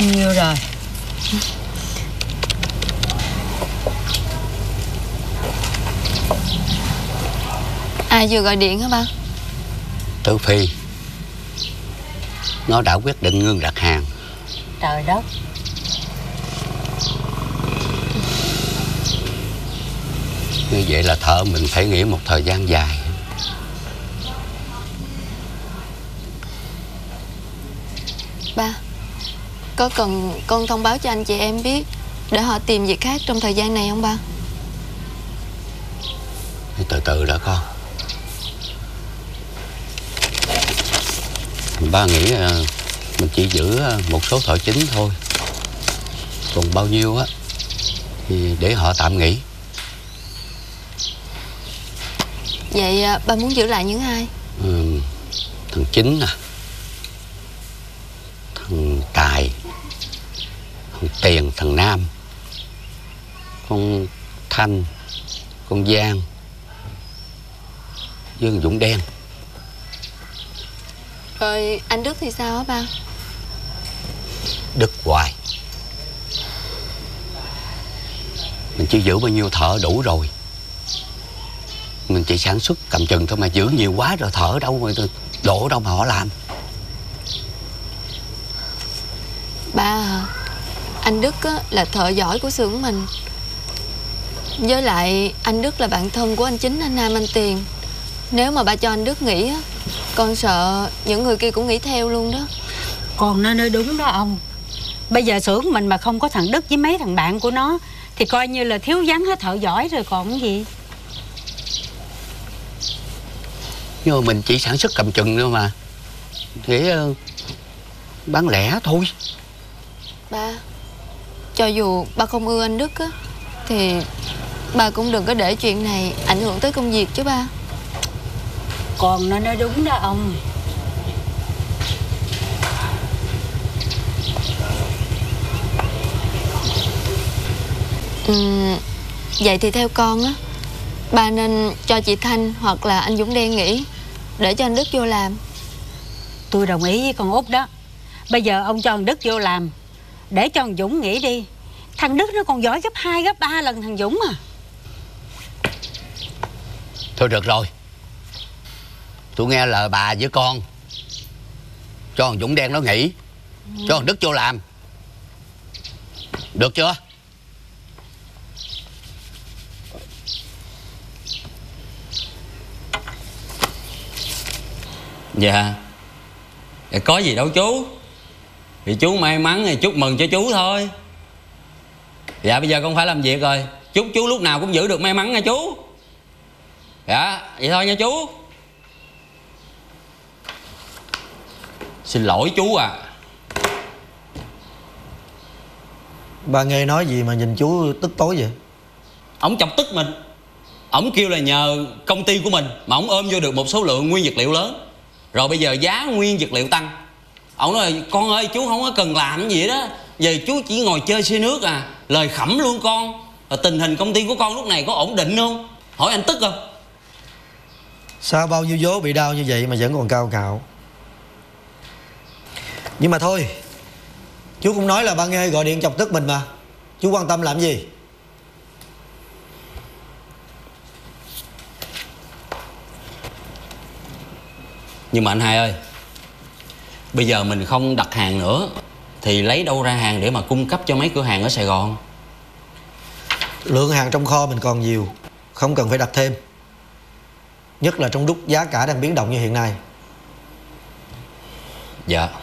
Nhiêu rồi? Ai vừa gọi điện hả ba? Tử Phi. Nó đã quyết định ngưng đặt hàng. Trời đất. Như vậy là thợ mình phải nghỉ một thời gian dài. Ba, có cần con thông báo cho anh chị em biết để họ tìm việc khác trong thời gian này không ba? Từ từ đã con. Ba nghĩ mình chỉ giữ một số thợ chính thôi. Còn bao nhiêu á thì để họ tạm nghỉ. Vậy ba muốn giữ lại những ai? Thằng Chính nè, thằng Tài, thằng Tiền, thằng Nam, con Thanh, con Giang, với thằng Dũng Đen. Rồi anh Đức thì sao hả ba? Đức hoài. Mình chỉ giữ bao nhiêu thợ đủ rồi. Mình chỉ sản xuất cầm chừng thôi mà giữ nhiều quá rồi thợ đâu mà đổ đâu mà họ làm. Ba hả? Anh Đức á, là thợ giỏi của xưởng mình. Với lại anh Đức là bạn thân của anh Chính, anh Nam, anh Tiền. Nếu mà ba cho anh Đức nghỉ á, con sợ những người kia cũng nghỉ theo luôn đó. Con nó nói đúng đó ông. Bây giờ xưởng mình mà không có thằng Đức với mấy thằng bạn của nó thì coi như là thiếu vắng hết thợ giỏi rồi còn cái gì. Nhưng mà mình chỉ sản xuất cầm chừng nữa mà. Để bán lẻ thôi. Ba, cho dù ba không ưa anh Đức á thì ba cũng đừng có để chuyện này ảnh hưởng tới công việc chứ ba. Con nó nói đúng đó ông. Vậy thì theo con á, ba nên cho chị Thanh hoặc là anh Dũng Đen nghỉ để cho anh Đức vô làm. Tôi đồng ý với con Út đó. Bây giờ ông cho thằng Đức vô làm, để cho thằng Dũng nghỉ đi. Thằng Đức nó còn giỏi gấp 2, gấp 3 lần thằng Dũng à. Thôi được rồi. Tôi nghe lời bà với con. Cho thằng Dũng Đen nó nghỉ, cho thằng Đức vô làm. Được chưa? Dạ. Có gì đâu chú. Thì chú may mắn thì chúc mừng cho chú thôi. Dạ bây giờ con phải làm việc rồi. Chúc chú lúc nào cũng giữ được may mắn nha chú. Dạ vậy thôi nha chú. Xin lỗi chú à. Ba nghe nói gì mà nhìn chú tức tối vậy? Ổng chọc tức mình. Ổng kêu là nhờ công ty của mình mà ổng ôm vô được một số lượng nguyên vật liệu lớn. Rồi bây giờ giá nguyên vật liệu tăng. Ổng nói con ơi chú không có cần làm gì đó. Giờ chú chỉ ngồi chơi xe nước à. Lời khẩm luôn con. Rồi tình hình công ty của con lúc này có ổn định không? Hỏi anh tức không? Sao bao nhiêu vố bị đau như vậy mà vẫn còn cao cạo? Nhưng mà thôi, chú cũng nói là ba Nghê gọi điện chọc tức mình mà. Chú quan tâm làm gì? Nhưng mà anh Hai ơi, bây giờ mình không đặt hàng nữa thì lấy đâu ra hàng để mà cung cấp cho mấy cửa hàng ở Sài Gòn? Lượng hàng trong kho mình còn nhiều, không cần phải đặt thêm. Nhất là trong lúc giá cả đang biến động như hiện nay. Dạ